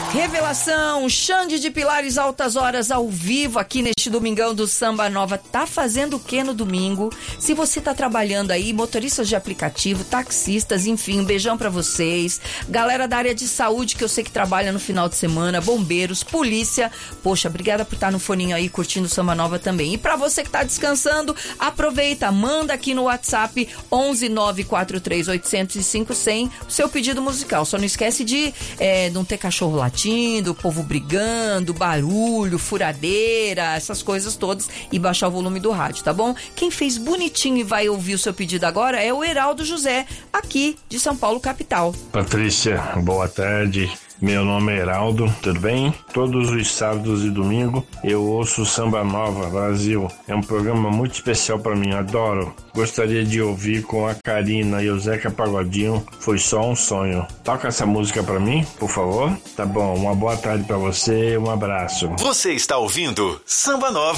Revelação, Xande de Pilares, altas horas ao vivo aqui neste domingão do Samba Nova. Tá fazendo o que no domingo? Se você tá trabalhando aí, motoristas de aplicativo, taxistas, enfim, um beijão pra vocês. Galera da área de saúde que eu sei que trabalha no final de semana, bombeiros, polícia. Poxa, obrigada por estar no foninho aí curtindo o Samba Nova também. E pra você que tá descansando, aproveita, manda aqui no WhatsApp 11 943 805 100 o seu pedido musical. Só não esquece de não ter cachorro latindo, o povo brigando, barulho, furadeira, essas coisas todas, e baixar o volume do rádio, tá bom? Quem fez bonitinho e vai ouvir o seu pedido agora é o Heraldo José, aqui de São Paulo, capital. Patrícia, boa tarde. Meu nome é Heraldo, tudo bem? Todos os sábados e domingos eu ouço Samba Nova Brasil. É um programa muito especial para mim, adoro. Gostaria de ouvir com a Karina e o Zeca Pagodinho, Foi Só um Sonho. Toca essa música para mim, por favor? Tá bom, uma boa tarde para você, um abraço. Você está ouvindo Samba Nova.